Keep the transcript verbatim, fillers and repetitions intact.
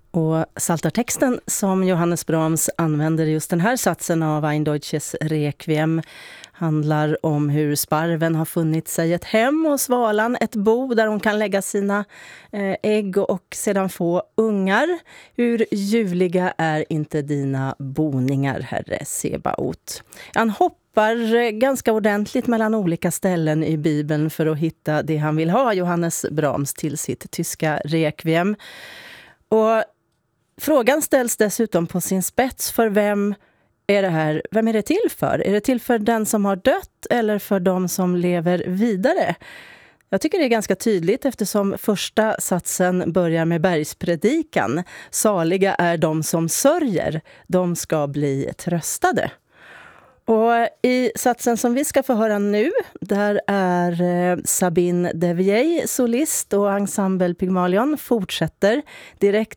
Och psaltartexten som Johannes Brahms använder i just den här satsen av Ein Deutsches Requiem handlar om hur sparven har funnit sig ett hem och svalan ett bo där hon kan lägga sina eh, ägg och sedan få ungar. Hur ljuvliga är inte dina boningar, Herre Sebaot. Han hoppar ganska ordentligt mellan olika ställen i Bibeln för att hitta det han vill ha, Johannes Brahms, till sitt tyska Requiem. Och frågan ställs dessutom på sin spets, för vem är det här, vem är det till för? Är det till för den som har dött eller för de som lever vidare? Jag tycker det är ganska tydligt eftersom första satsen börjar med bergspredikan. Saliga är de som sörjer, de ska bli tröstade. Och i satsen som vi ska få höra nu, där är Sabine Devier solist och Ensemble Pygmalion fortsätter direkt